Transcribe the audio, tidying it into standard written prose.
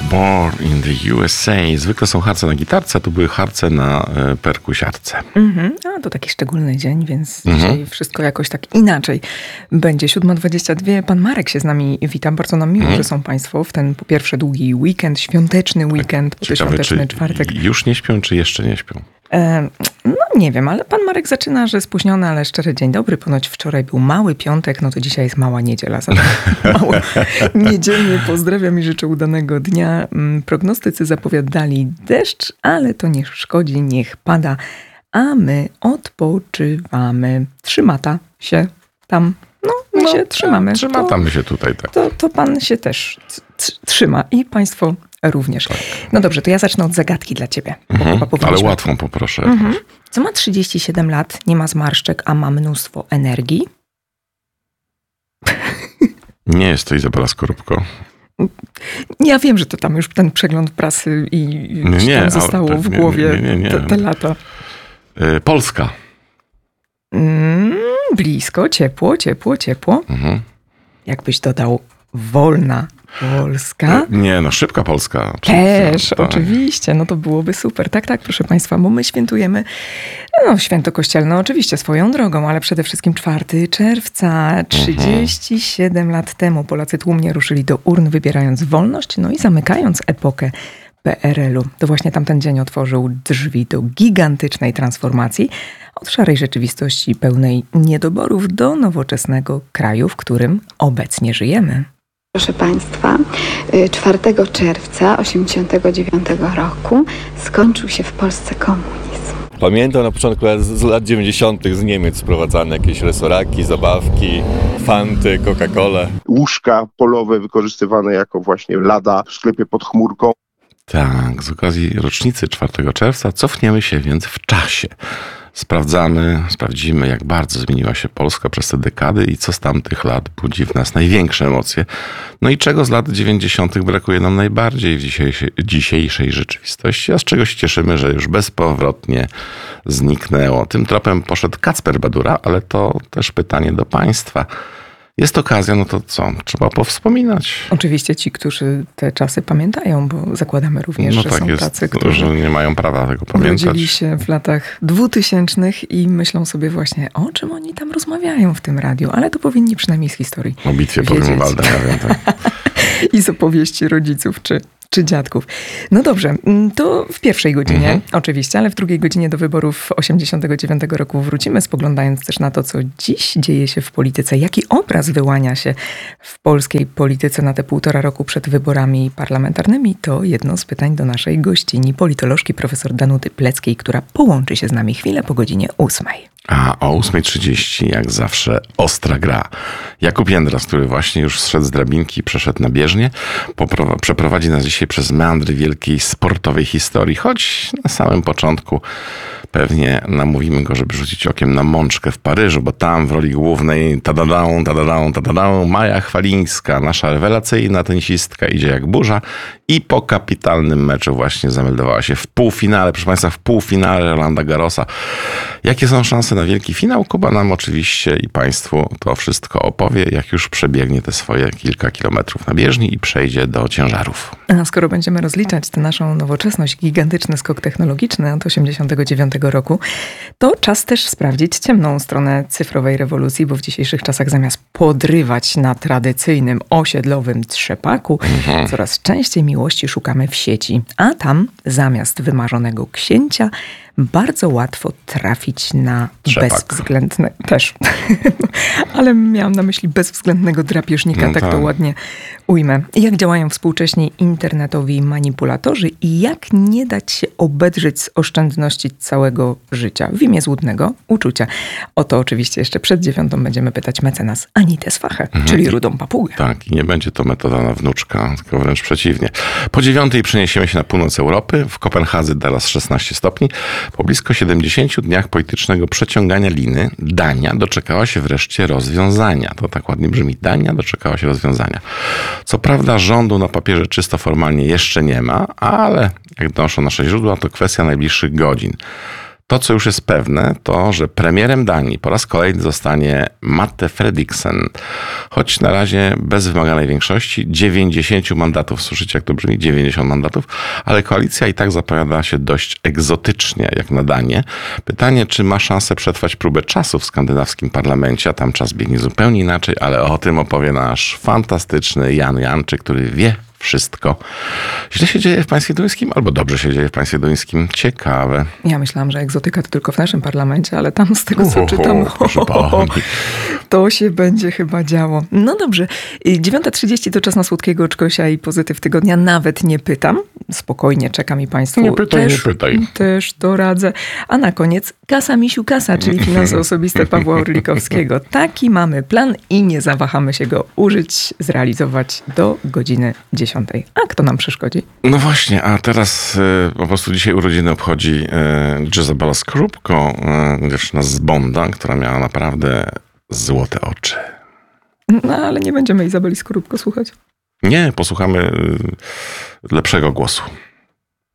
Born in the USA. Zwykle są harce na gitarce, a tu były harce na perkusiarce. A to taki szczególny dzień, więc dzisiaj wszystko jakoś tak inaczej będzie. 7:22. Pan Marek się z nami wita. Bardzo nam miło, że są Państwo w ten po pierwsze długi weekend, świąteczny weekend, świąteczny czwartek. Już nie śpią, czy jeszcze nie śpią? No nie wiem, ale pan Marek zaczyna, że spóźniony, ale szczerze dzień dobry. Ponoć wczoraj był mały piątek, no to dzisiaj jest mała niedziela. Zatem mało niedzielnie pozdrawiam i życzę udanego dnia. Prognostycy zapowiadali deszcz, ale to nie szkodzi, niech pada. A my odpoczywamy. Trzymata się tam. My się trzymamy. Trzymatamy się tutaj, tak. To pan się też trzyma i państwo również. Tak. No dobrze, to ja zacznę od zagadki dla ciebie. Ale łatwą poproszę. Co ma 37 lat, nie ma zmarszczek, a ma mnóstwo energii? Nie jest to Izabela Skorupko. Ja wiem, że to tam już ten przegląd prasy i tam zostało w głowie te lata. Polska. Blisko, ciepło. Jakbyś dodał wolna Polska? Nie, szybka Polska. Też, oczywiście. No to byłoby super. Tak, proszę Państwa, bo my świętujemy święto kościelne oczywiście swoją drogą, ale przede wszystkim 4 czerwca. 37 lat temu Polacy tłumnie ruszyli do urn, wybierając wolność, i zamykając epokę PRL-u. To właśnie tamten dzień otworzył drzwi do gigantycznej transformacji od szarej rzeczywistości pełnej niedoborów do nowoczesnego kraju, w którym obecnie żyjemy. Proszę Państwa, 4 czerwca 1989 roku skończył się w Polsce komunizm. Pamiętam na początku z lat 90. z Niemiec sprowadzane jakieś resoraki, zabawki, fanty, Coca-Colę. Łóżka polowe wykorzystywane jako właśnie lada w sklepie pod chmurką. Tak, z okazji rocznicy 4 czerwca cofniemy się więc w czasie. Sprawdzimy, jak bardzo zmieniła się Polska przez te dekady i co z tamtych lat budzi w nas największe emocje. No i czego z lat 90. brakuje nam najbardziej w dzisiejszej rzeczywistości, a z czego się cieszymy, że już bezpowrotnie zniknęło. Tym tropem poszedł Kacper Badura, ale to też pytanie do Państwa. Jest okazja, no to co? Trzeba powspominać. Oczywiście ci, którzy te czasy pamiętają, bo zakładamy również, że są tacy, którzy nie mają prawa tego pamiętać. Urodzili się w latach 2000 i myślą sobie właśnie, o czym oni tam rozmawiają w tym radiu, ale to powinni przynajmniej z historii o bitwie pod Grunwaldem, ja wiem, tak. I z opowieści rodziców czy dziadków. No dobrze, to w pierwszej godzinie oczywiście, ale w drugiej godzinie do wyborów 89 roku wrócimy, spoglądając też na to, co dziś dzieje się w polityce. Jaki obraz wyłania się w polskiej polityce na te 1,5 roku przed wyborami parlamentarnymi? To jedno z pytań do naszej gościni, politolożki profesor Danuty Pleckiej, która połączy się z nami chwilę po godzinie 8. A o 8:30 jak zawsze ostra gra. Jakub Jędras, który właśnie już zszedł z drabinki i przeszedł na bieżnię, przeprowadzi nas dzisiaj przez meandry wielkiej sportowej historii, choć na samym początku pewnie namówimy go, żeby rzucić okiem na Mączkę w Paryżu, bo tam w roli głównej Maja Chwalińska, nasza rewelacyjna tenisistka, idzie jak burza i po kapitalnym meczu właśnie zameldowała się w półfinale, proszę Państwa, w półfinale Rolanda Garrosa. Jakie są szanse na wielki finał? Kuba nam oczywiście i Państwu to wszystko opowie, jak już przebiegnie te swoje kilka kilometrów na bieżni i przejdzie do ciężarów. A skoro będziemy rozliczać tę naszą nowoczesność, gigantyczny skok technologiczny od 89 roku, to czas też sprawdzić ciemną stronę cyfrowej rewolucji, bo w dzisiejszych czasach zamiast podrywać na tradycyjnym osiedlowym trzepaku, coraz częściej miłości szukamy w sieci, a tam zamiast wymarzonego księcia bardzo łatwo trafić na bezwzględne... Też. Ale miałam na myśli bezwzględnego drapieżnika, tak to ładnie ujmę. Jak działają współcześni internetowi manipulatorzy i jak nie dać się obedrzeć z oszczędności całego życia w imię złudnego uczucia. O to oczywiście jeszcze przed 9 będziemy pytać mecenas Anitę Swachę, czyli rudą papugę. Tak, i nie będzie to metoda na wnuczka, tylko wręcz przeciwnie. Po 9 przeniesiemy się na północ Europy. W Kopenhadze teraz 16 stopni. Po blisko 70 dniach politycznego przeciągania liny Dania doczekała się wreszcie rozwiązania. To tak ładnie brzmi. Dania doczekała się rozwiązania. Co prawda rządu na papierze czysto formalnie jeszcze nie ma, ale jak donoszą nasze źródła, to kwestia najbliższych godzin. To, co już jest pewne, to, że premierem Danii po raz kolejny zostanie Mette Frederiksen. Choć na razie bez wymaganej większości, 90 mandatów. Słyszycie, jak to brzmi? 90 mandatów. Ale koalicja i tak zapowiada się dość egzotycznie, jak na Danię. Pytanie, czy ma szansę przetrwać próbę czasu w skandynawskim parlamencie, a tam czas biegnie zupełnie inaczej, ale o tym opowie nasz fantastyczny Jan Janczyk, który wie wszystko. Źle się dzieje w państwie duńskim, albo dobrze się dzieje w państwie duńskim. Ciekawe. Ja myślałam, że egzotyka to tylko w naszym parlamencie, ale tam z tego, co czytam, proszę pani. to się będzie chyba działo. No dobrze. 9:30 to czas na słodkiego oczkosia i pozytyw tygodnia. Nawet nie pytam. Spokojnie czekam i państwu Nie pytaj. też to radzę. A na koniec kasa misiu kasa, czyli finanse osobiste Pawła Orlikowskiego. Taki mamy plan i nie zawahamy się go użyć, zrealizować do godziny 10. A kto nam przeszkodzi? No właśnie, a teraz po prostu dzisiaj urodziny obchodzi Jezabela Skorupko, dziewczyna z Bonda, która miała naprawdę złote oczy. No ale nie będziemy Izabeli Skorupko słuchać. Nie, posłuchamy lepszego głosu.